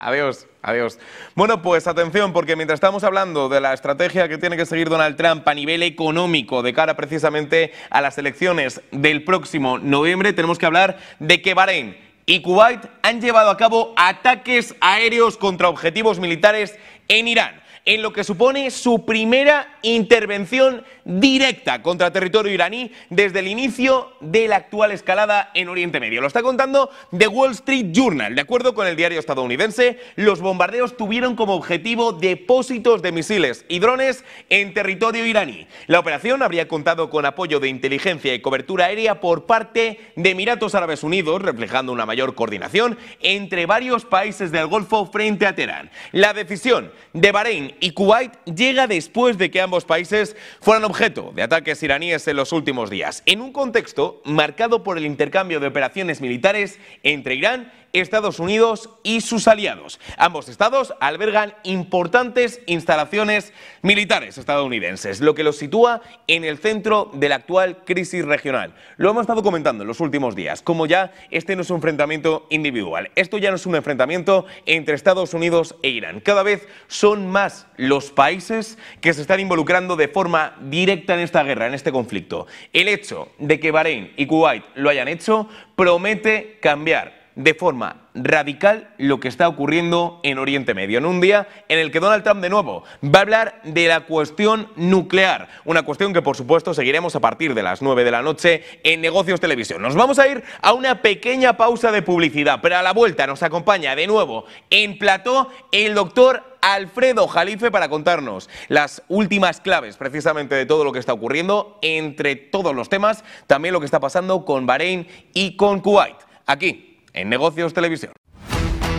Adiós, adiós. Bueno, pues atención, porque mientras estamos hablando de la estrategia que tiene que seguir Donald Trump a nivel económico de cara precisamente a las elecciones del próximo noviembre, tenemos que hablar de que Bahrein y Kuwait han llevado a cabo ataques aéreos contra objetivos militares en Irán, en lo que supone su primera intervención directa contra territorio iraní desde el inicio de la actual escalada en Oriente Medio. Lo está contando The Wall Street Journal. De acuerdo con el diario estadounidense, los bombardeos tuvieron como objetivo depósitos de misiles y drones en territorio iraní. La operación habría contado con apoyo de inteligencia y cobertura aérea por parte de Emiratos Árabes Unidos, reflejando una mayor coordinación entre varios países del Golfo frente a Teherán. La decisión de Bahrein y Kuwait llega después de que ambos países fueran objeto de ataques iraníes en los últimos días, en un contexto marcado por el intercambio de operaciones militares entre Irán, Estados Unidos y sus aliados. Ambos estados albergan importantes instalaciones militares estadounidenses, lo que los sitúa en el centro de la actual crisis regional. Lo hemos estado comentando en los últimos días, como ya este no es un enfrentamiento individual, esto ya no es un enfrentamiento entre Estados Unidos e Irán. Cada vez son más los países que se están involucrando de forma directa en esta guerra, en este conflicto. El hecho de que Bahrein y Kuwait lo hayan hecho promete cambiar de forma radical lo que está ocurriendo en Oriente Medio, en un día en el que Donald Trump de nuevo va a hablar de la cuestión nuclear, una cuestión que por supuesto seguiremos a partir de las 9 de la noche en Negocios Televisión. Nos vamos a ir a una pequeña pausa de publicidad, pero a la vuelta nos acompaña de nuevo en plató el doctor Alfredo Jalife para contarnos las últimas claves precisamente de todo lo que está ocurriendo entre todos los temas, también lo que está pasando con Bahrein y con Kuwait, aquí en Negocios Televisión.